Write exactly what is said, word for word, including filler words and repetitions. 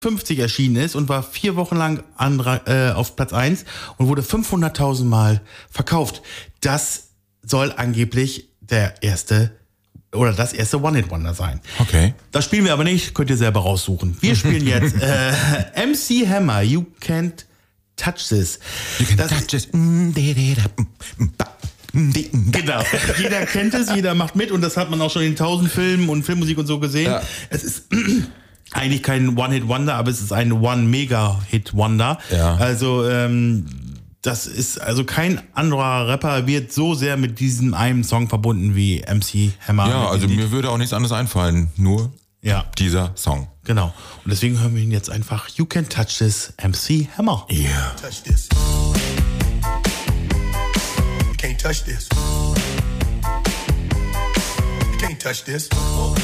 fünfzig erschienen ist und war vier Wochen lang an, äh, auf Platz eins und wurde fünfhunderttausend Mal verkauft. Das soll angeblich der erste oder das erste One-Hit-Wonder sein. Okay. Das spielen wir aber nicht, könnt ihr selber raussuchen. Wir spielen jetzt äh, M C Hammer, You Can't Touch This. You can das touch this. Genau. Jeder kennt es, jeder macht mit und das hat man auch schon in tausend Filmen und Filmmusik und so gesehen. Ja. Es ist eigentlich kein One-Hit-Wonder, aber es ist ein One-Mega-Hit-Wonder. Ja. Also ähm, das ist, also kein anderer Rapper wird so sehr mit diesem einen Song verbunden wie M C Hammer. Ja, also mir würde auch nichts anderes einfallen, nur ja. dieser Song. Genau. Und deswegen hören wir ihn jetzt einfach You Can't Touch This, M C Hammer. Yeah. Touch this. You can't touch this. You can't touch this.